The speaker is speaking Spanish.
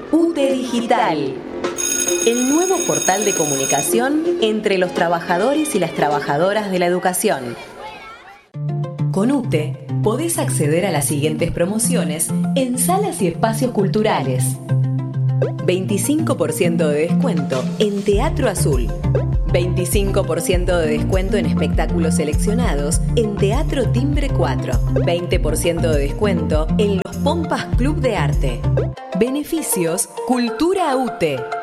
UTE Digital, el nuevo portal de comunicación entre los trabajadores y las trabajadoras de la educación. Con UTE podés acceder a las siguientes promociones en salas y espacios culturales. 25% de descuento en Teatro Azul. 25% de descuento en espectáculos seleccionados en Teatro Timbre 4. 20% de descuento en los Pompas Club de Arte. Beneficios Cultura UTE.